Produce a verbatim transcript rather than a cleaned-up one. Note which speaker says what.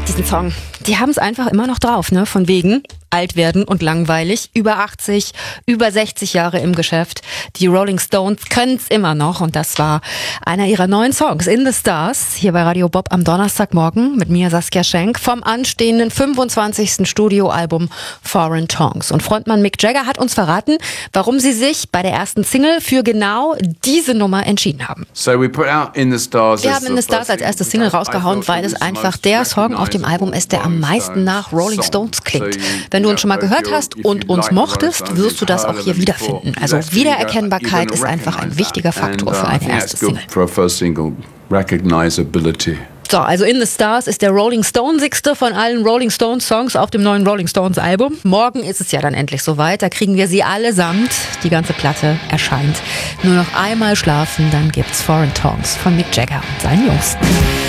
Speaker 1: diesen Song, die haben es einfach immer noch drauf, ne? Von wegen alt werden und langweilig. Über achtzig, über sechzig Jahre im Geschäft. Die Rolling Stones können es immer noch. Und das war einer ihrer neuen Songs, In the Stars, hier bei Radio Bob am Donnerstagmorgen mit mir, Saskia Schenk, vom anstehenden fünfundzwanzigsten Studioalbum Foreign Tongues. Und Frontmann Mick Jagger hat uns verraten, warum sie sich bei der ersten Single für genau diese Nummer entschieden haben.
Speaker 2: So we put out In the Stars.
Speaker 1: Wir haben In the Stars als erste Single rausgehauen, weil es einfach der Song auf dem Album ist, der am meisten nach Rolling Stones klingt. Wenn du uns schon mal gehört hast und uns mochtest, wirst du das auch hier wiederfinden. Also Wiedererkennbarkeit ist einfach ein wichtiger Faktor für eine erste Single. So, also In the Stars ist der Rolling Stonesigste von allen Rolling Stones Songs auf dem neuen Rolling Stones Album. Morgen ist es ja dann endlich soweit, da kriegen wir sie allesamt. Die ganze Platte erscheint. Nur noch einmal schlafen, dann gibt's Foreign Tongues von Mick Jagger und seinen Jungs.